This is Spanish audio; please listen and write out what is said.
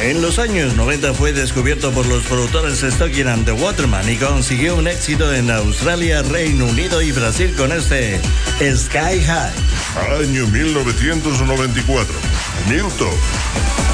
En los años 90 fue descubierto por los productores Stocking and the Waterman y consiguió un éxito en Australia, Reino Unido y Brasil con este Sky High. Año 1994. Newton.